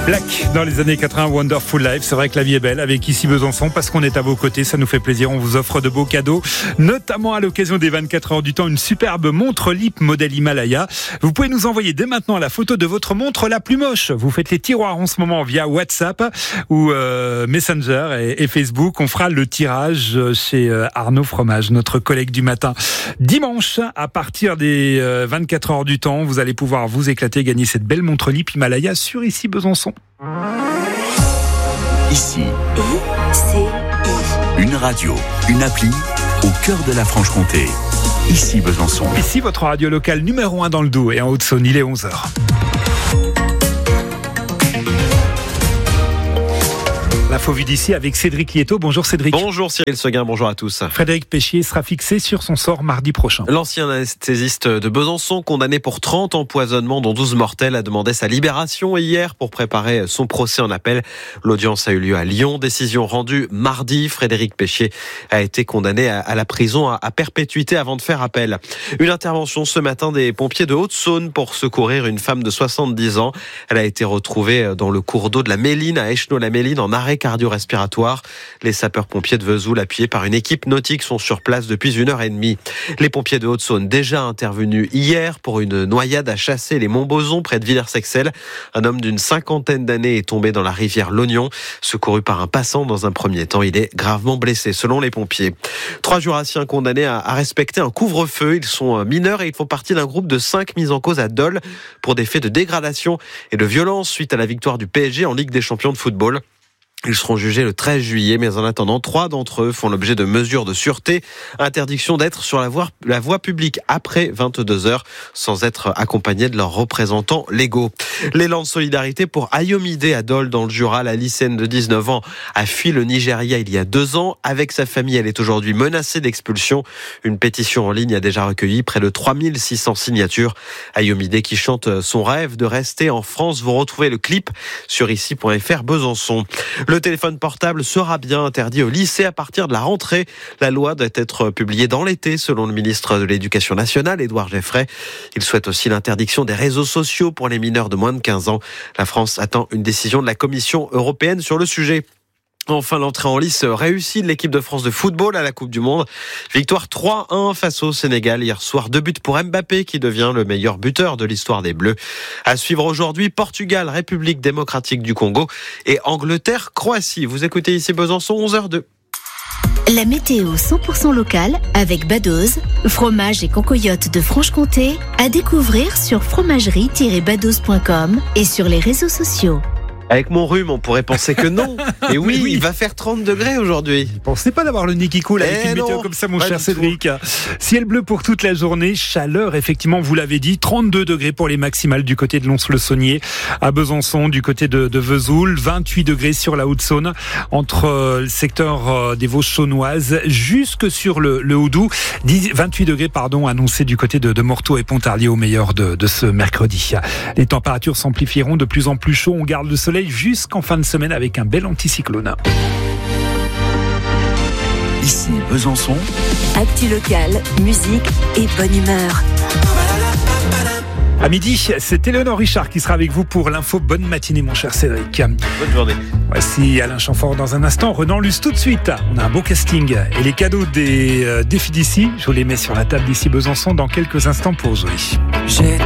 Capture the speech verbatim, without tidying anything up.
Black dans les années quatre-vingts, Wonderful Life. C'est vrai que la vie est belle avec Ici Besançon parce qu'on est à vos côtés, ça nous fait plaisir. On vous offre de beaux cadeaux, notamment à l'occasion des vingt-quatre heures du temps, une superbe montre Lip modèle Himalaya. Vous pouvez nous envoyer dès maintenant la photo de votre montre la plus moche. Vous faites les tiroirs en ce moment via WhatsApp ou euh, Messenger et, et Facebook. On fera le tirage chez euh, Arnaud Fromage, notre collègue du matin. Dimanche, à partir des euh, vingt-quatre heures du temps, vous allez pouvoir vous éclater, gagner cette belle montre Lip Himalaya sur Ici Besançon. Ici, I C I. une radio, une appli au cœur de la Franche-Comté. Ici Besançon. Ici votre radio locale numéro un dans le Doubs et en Haute-Saône, il est onze heures. L'info vue d'ici avec Cédric Lieto. Bonjour Cédric. Bonjour Cyril Seguin, bonjour à tous. Frédéric Péchier sera fixé sur son sort mardi prochain. L'ancien anesthésiste de Besançon, condamné pour trente empoisonnements dont douze mortels, a demandé sa libération hier pour préparer son procès en appel. L'audience a eu lieu à Lyon. Décision rendue mardi. Frédéric Péchier a été condamné à la prison à perpétuité avant de faire appel. Une intervention ce matin des pompiers de Haute-Saône pour secourir une femme de soixante-dix ans. Elle a été retrouvée dans le cours d'eau de la Méline à Échenot-la-Méline en arrêt cardio-respiratoire. Les sapeurs-pompiers de Vesoul, appuyés par une équipe nautique, sont sur place depuis une heure et demie. Les pompiers de Haute-Saône, déjà intervenus hier pour une noyade à Chasser les Montbozons près de Villers-Sexcel. Un homme d'une cinquantaine d'années est tombé dans la rivière l'Ognon. Secouru par un passant dans un premier temps, il est gravement blessé selon les pompiers. Trois jurassiens condamnés à, à respecter un couvre-feu. Ils sont mineurs et ils font partie d'un groupe de cinq mis en cause à Dole pour des faits de dégradation et de violence suite à la victoire du P S G en Ligue des champions de football. Ils seront jugés le treize juillet, mais en attendant, trois d'entre eux font l'objet de mesures de sûreté. Interdiction d'être sur la voie, la voie publique après vingt-deux heures, sans être accompagnés de leurs représentants légaux. L'élan de solidarité pour Ayomide à Dole, dans le Jura. La lycéenne de dix-neuf ans a fui le Nigeria il y a deux ans. Avec sa famille, elle est aujourd'hui menacée d'expulsion. Une pétition en ligne a déjà recueilli près de trois mille six cents signatures. Ayomide qui chante son rêve de rester en France. Vous retrouvez le clip sur ici point f r Besançon. Le téléphone portable sera bien interdit au lycée à partir de la rentrée. La loi doit être publiée dans l'été, selon le ministre de l'Éducation nationale, Édouard Geffray. Il souhaite aussi l'interdiction des réseaux sociaux pour les mineurs de moins de quinze ans. La France attend une décision de la Commission européenne sur le sujet. Enfin, l'entrée en lice réussie de l'équipe de France de football à la Coupe du Monde. Victoire trois un face au Sénégal hier soir. Deux buts pour Mbappé qui devient le meilleur buteur de l'histoire des Bleus. À suivre aujourd'hui, Portugal, République démocratique du Congo et Angleterre, Croatie. Vous écoutez ici Besançon, onze heures deux. La météo cent pour cent locale avec Badoz, fromage et concoyote de Franche-Comté, à découvrir sur fromagerie tiret badoz point com et sur les réseaux sociaux. Avec mon rhume, on pourrait penser que non. Et oui, oui, il va faire trente degrés aujourd'hui. Pensez pas d'avoir le nez qui coule avec eh une non, météo comme ça, mon cher Cédric. Tout. Ciel bleu pour toute la journée, chaleur, effectivement, vous l'avez dit, trente-deux degrés pour les maximales du côté de Lons-le-Saunier, à Besançon, du côté de, de Vesoul, vingt-huit degrés sur la Haute-Saône, entre le secteur des Vosges saunoises jusque sur le, le Haut-Doubs, vingt-huit degrés, pardon, annoncés du côté de, de Morteau et Pontarlier au meilleur de, de ce mercredi. Les températures s'amplifieront de plus en plus chaud, on garde le soleil jusqu'en fin de semaine avec un bel anticyclone. Ici Besançon. Actu locale, musique et bonne humeur. À midi, c'est Éléonore Richard qui sera avec vous pour l'info. Bonne matinée, mon cher Cédric. Bonne journée. Voici Alain Chamfort dans un instant. Renan Luce tout de suite. On a un beau casting. Et les cadeaux des euh, défis d'ici, je vous les mets sur la table d'ici Besançon dans quelques instants pour Zoé. J'ai